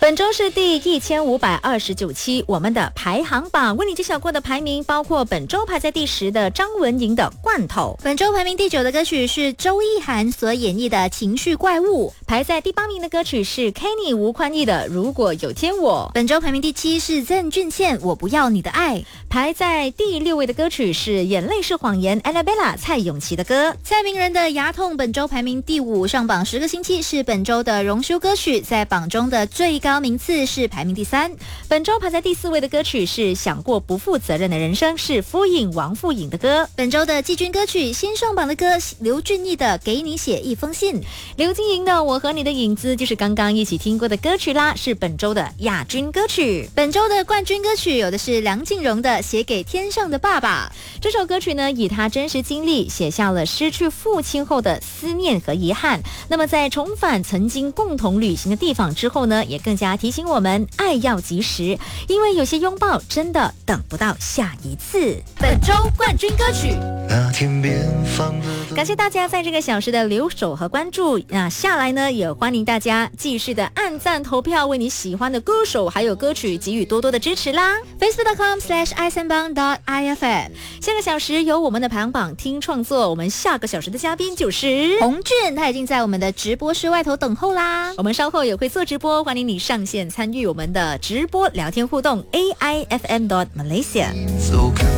本周是第1529期，我们的排行榜为你揭晓过的排名包括本周排在第10的张文莹的《罐头》， 本周排名第9的歌曲是周一涵所演绎的《情绪怪物》， 排在第8名的歌曲是 Kenny 吴宽义的《如果有天我》， 本周排名第7是曾俊宪《我不要你的爱》， 排在第6位的歌曲是《眼泪是谎言》Annabella 蔡咏琪的歌， 蔡明仁的《牙痛》本周排名第5，上榜10个星期，是本周的荣休歌曲，在榜中的最高名次是排名第3。 本周排在第4位的歌曲是《想过不负责任的人生》，是夫影王富颖的歌。 本周的季军歌曲新上榜的歌，刘俊逸的《给你写一封信》， 刘金莹的《我和你的影子》就是刚刚一起听过的歌曲啦，是本周的亚军歌曲。 本周的冠军歌曲有的是梁静茹的《写给天上的爸爸》， 这首歌曲呢，以她真实经历写下了失去父亲后的思念和遗憾。那么在重返曾经共同旅行的地方之后呢，也更加提醒我们爱要及时，因为有些拥抱真的等不到下一次。 本周冠军歌曲。 感谢大家在这个小时的留守和关注。那下来呢，也欢迎大家继续的按赞投票，为你喜欢的歌手还有歌曲给予多多的支持啦。 facebook.com/isanbang.ifm。 下个小时有我们的排行榜听创作，我们下个小时的嘉宾就是洪俊，他已经在我们的直播室外头等候啦。 我们稍后也会做直播，欢迎你上线参与我们的直播聊天互动。AIFM.Malaysia。